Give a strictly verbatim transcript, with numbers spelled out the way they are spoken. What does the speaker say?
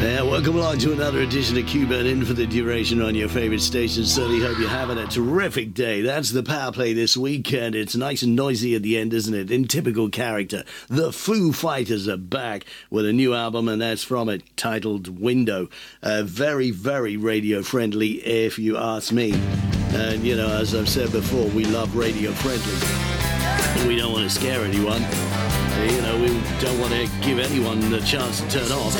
Yeah, welcome along to another edition of Cuba and In for the Duration on your favourite station. Certainly hope you're having a terrific day. That's the power play this week, and it's nice and noisy at the end, isn't it? In typical character, the Foo Fighters are back with a new album, and that's from it, titled Window. Uh, very, very radio-friendly, if you ask me. And, you know, as I've said before, we love radio-friendly. We don't want to scare anyone. You know, we don't want to give anyone the chance to turn off.